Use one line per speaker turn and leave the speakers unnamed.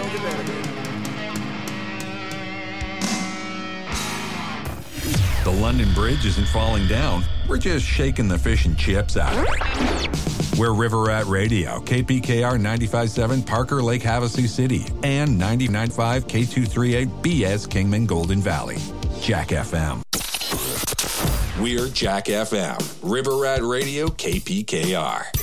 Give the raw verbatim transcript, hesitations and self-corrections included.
don't get better, baby.
The London Bridge isn't falling down. We're just shaking the fish and chips out of it. We're River Rat Radio, K P K R ninety-five point seven, Parker Lake, Havasu City, and ninety-nine point five K two thirty-eight B S Kingman, Golden Valley. Jack F M. We're Jack F M, River Rat Radio, K P K R.